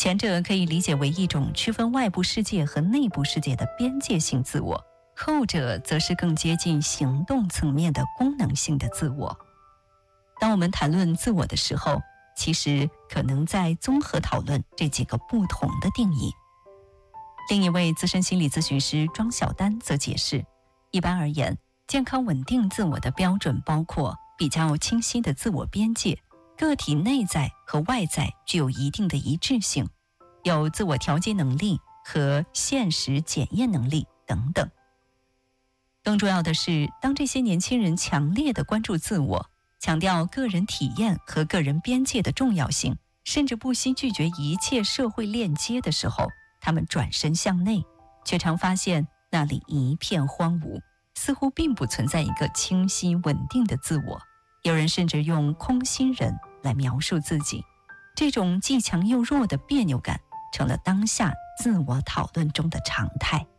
前者可以理解为一种区分外部世界和内部世界的边界性自我，后者则是更接近行动层面的功能性的自我。当我们谈论自我的时候，其实可能在综合讨论这几个不同的定义。另一位资深心理咨询师庄晓丹则解释，一般而言，健康稳定自我的标准包括比较清晰的自我边界，个体内在和外在具有一定的一致性，有自我调节能力和现实检验能力等等。更重要的是，当这些年轻人强烈地关注自我，强调个人体验和个人边界的重要性，甚至不惜拒绝一切社会链接的时候，他们转身向内，却常发现那里一片荒芜，似乎并不存在一个清晰稳定的自我。有人甚至用空心人来描述自己，这种既强又弱的别扭感成了当下自我讨论中的常态。